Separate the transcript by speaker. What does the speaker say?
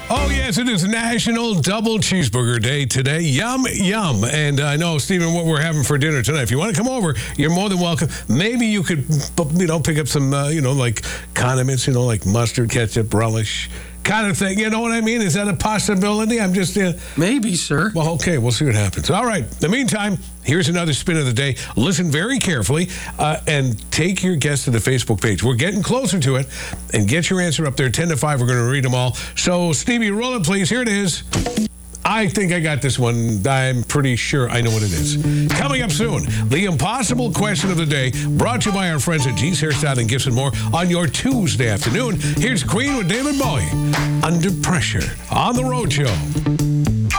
Speaker 1: Oh, yes, it is National Double Cheeseburger Day today. Yum, yum. And I know, Stephen, what we're having for dinner tonight. If you want to come over, you're more than welcome. Maybe you could, pick up some, like condiments, like mustard, ketchup, relish, kind of thing. You know what I mean? Is that a possibility? I'm just...
Speaker 2: Maybe, sir.
Speaker 1: Well, okay, we'll see what happens. All right. In the meantime, here's another spin of the day. Listen very carefully and take your guess to the Facebook page. We're getting closer to it. And get your answer up there. 10 to 5, we're going to read them all. So, Stevie, roll it, please. Here it is. I think I got this one. I'm pretty sure I know what it is. Coming up soon, the impossible question of the day, brought to you by our friends at G's Hairstyle and Gifts and More on your Tuesday afternoon. Here's Queen with David Bowie, Under Pressure, on The Road Show.